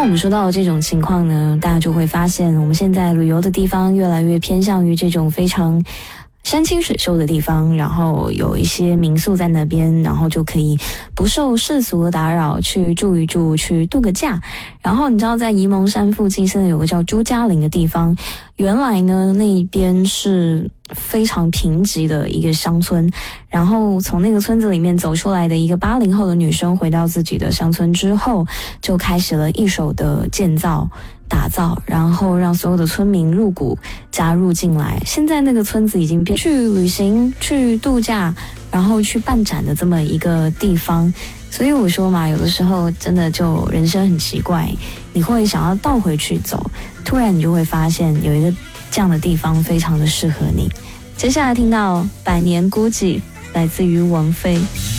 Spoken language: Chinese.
我们说到这种情况呢，大家就会发现我们现在旅游的地方越来越偏向于这种非常山清水秀的地方，然后有一些民宿在那边，然后就可以不受世俗的打扰去住一住，去度个假。然后你知道在沂蒙山附近现在有个叫朱家岭的地方，原来呢那边是非常贫瘠的一个乡村，然后从那个村子里面走出来的一个80后的女生回到自己的乡村之后，就开始了一手的建造打造，然后让所有的村民入股加入进来。现在那个村子已经变去旅行、去度假，然后去办展的这么一个地方。所以我说嘛，有的时候真的就人生很奇怪，你会想要倒回去走，突然你就会发现有一个这样的地方非常的适合你。接下来听到《百年孤寂》，来自于王菲。